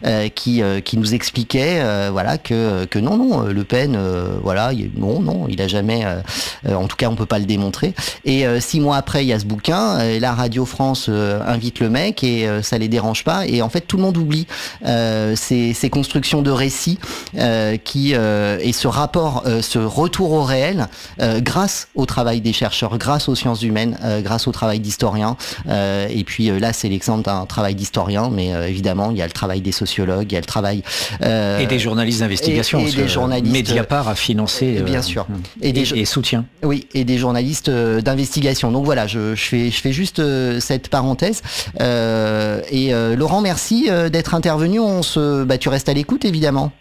qui nous expliquait voilà que non, Le Pen voilà, non, il a jamais en tout cas on peut pas le démontrer. Et 6 mois après, il y a ce bouquin, la Radio France invite le mec et ça les dérange pas. Et en fait, tout le monde oublie ces constructions de récits et ce rapport, ce retour au réel, grâce au travail des chercheurs, grâce aux sciences humaines, grâce au travail d'historiens. Et puis là, c'est l'exemple d'un travail d'historien, mais évidemment, il y a le travail des sociologues, il y a le travail et des journalistes d'investigation. Et des journalistes. Mediapart a financé, bien sûr, et soutient. Oui, et des journalistes d'investigation. Donc voilà, je fais juste cette parenthèse. Et Laurent, merci d'être intervenu. Tu restes à l'écoute, évidemment.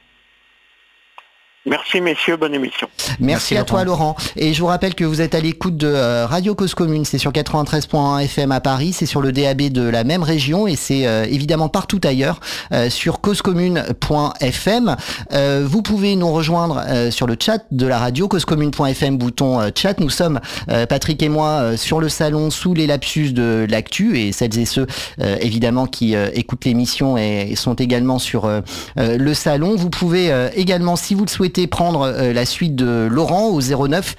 Merci messieurs, bonne émission. Merci à toi Laurent. Et je vous rappelle que vous êtes à l'écoute de Radio Cause Commune, c'est sur 93.1 FM à Paris, c'est sur le DAB de la même région et c'est évidemment partout ailleurs sur causecommune.fm. Vous pouvez nous rejoindre sur le chat de la radio, causecommune.fm, bouton chat. Nous sommes, Patrick et moi, sur le salon sous les lapsus de l'actu et celles et ceux évidemment qui écoutent l'émission et sont également sur le salon. Vous pouvez également, si vous le souhaitez, prendre la suite de Laurent au 09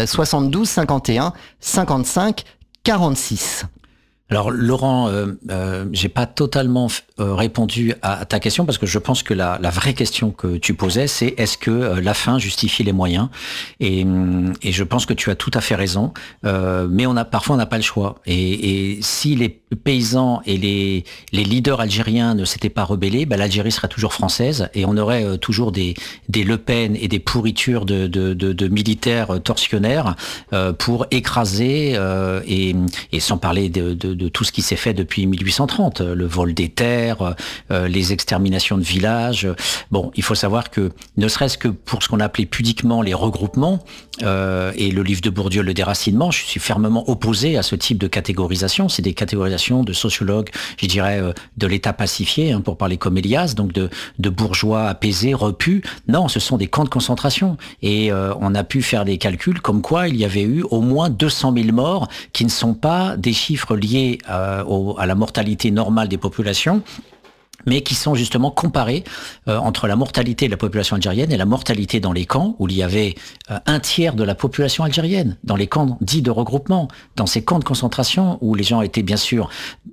72 51 55 46. Alors Laurent, j'ai pas totalement répondu à ta question parce que je pense que la vraie question que tu posais, c'est est-ce que la fin justifie les moyens, et je pense que tu as tout à fait raison, mais parfois on n'a pas le choix, et si les paysans et les leaders algériens ne s'étaient pas rebellés, l'Algérie serait toujours française et on aurait toujours des Le Pen et des pourritures de militaires tortionnaires pour écraser et sans parler de tout ce qui s'est fait depuis 1830, le vol des terres, les exterminations de villages. Bon, il faut savoir que, ne serait-ce que pour ce qu'on appelait pudiquement les regroupements, et le livre de Bourdieu, le déracinement, je suis fermement opposé à ce type de catégorisation. C'est des catégorisations de sociologues, je dirais, de l'État pacifié, pour parler comme Elias, donc de bourgeois apaisés, repus. Non, ce sont des camps de concentration. Et on a pu faire des calculs comme quoi il y avait eu au moins 200 000 morts qui ne sont pas des chiffres liés à la mortalité normale des populations, mais qui sont justement comparés entre la mortalité de la population algérienne et la mortalité dans les camps, où il y avait un tiers de la population algérienne, dans les camps dits de regroupement, dans ces camps de concentration, où les gens étaient bien sûr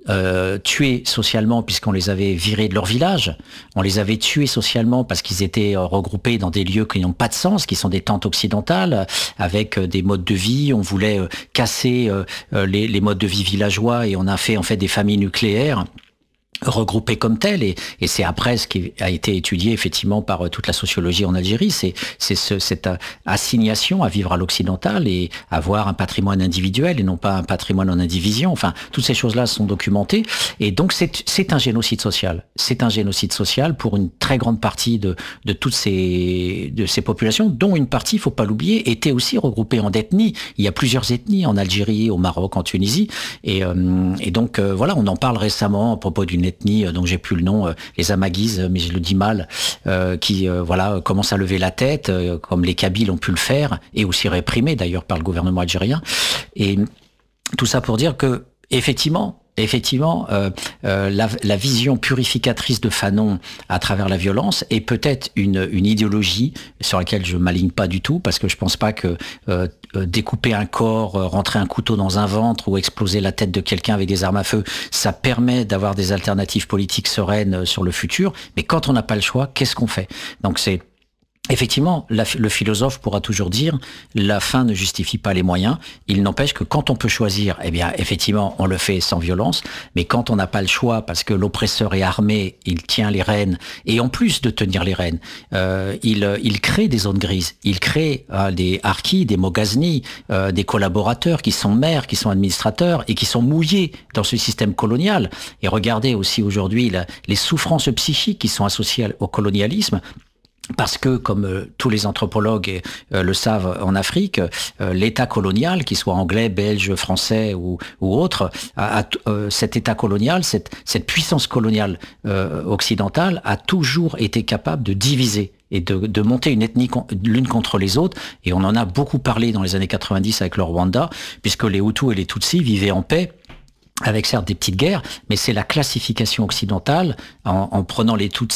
tués socialement, puisqu'on les avait virés de leur village, on les avait tués socialement parce qu'ils étaient regroupés dans des lieux qui n'ont pas de sens, qui sont des tentes occidentales, avec des modes de vie. On voulait casser les modes de vie villageois, et on a fait en fait des familles nucléaires regroupés comme tels, et c'est après ce qui a été étudié effectivement par toute la sociologie en Algérie, c'est cette assignation à vivre à l'occidental et avoir un patrimoine individuel et non pas un patrimoine en indivision. Enfin, toutes ces choses-là sont documentées, et donc c'est un génocide social. C'est un génocide social pour une très grande partie de toutes ces populations, dont une partie, il faut pas l'oublier, était aussi regroupée en ethnies. Il y a plusieurs ethnies en Algérie, au Maroc, en Tunisie, et donc voilà, on en parle récemment à propos d'une ethnie dont j'ai plus le nom, les Amaguises, mais je le dis mal, qui commencent à lever la tête, comme les Kabyles ont pu le faire, et aussi réprimés d'ailleurs par le gouvernement algérien. Et tout ça pour dire que effectivement, la vision purificatrice de Fanon à travers la violence est peut-être une idéologie sur laquelle je m'aligne pas du tout, parce que je pense pas que découper un corps, rentrer un couteau dans un ventre ou exploser la tête de quelqu'un avec des armes à feu, ça permet d'avoir des alternatives politiques sereines sur le futur. Mais quand on n'a pas le choix, qu'est-ce qu'on fait? Donc c'est effectivement, le philosophe pourra toujours dire la fin ne justifie pas les moyens. Il n'empêche que quand on peut choisir, eh bien effectivement on le fait sans violence, mais quand on n'a pas le choix parce que l'oppresseur est armé, il tient les rênes, et en plus de tenir les rênes, il crée des zones grises, il crée des harkis, des moghaznis, des collaborateurs qui sont maires, qui sont administrateurs et qui sont mouillés dans ce système colonial. Et regardez aussi aujourd'hui les souffrances psychiques qui sont associées au colonialisme. Parce que, comme tous les anthropologues le savent en Afrique, l'État colonial, qu'il soit anglais, belge, français ou autre, cet État colonial, cette puissance coloniale occidentale a toujours été capable de diviser et de monter une ethnie l'une contre les autres. Et on en a beaucoup parlé dans les années 90 avec le Rwanda, puisque les Hutus et les Tutsis vivaient en paix, avec certes des petites guerres, mais c'est la classification occidentale, en prenant les Tutsis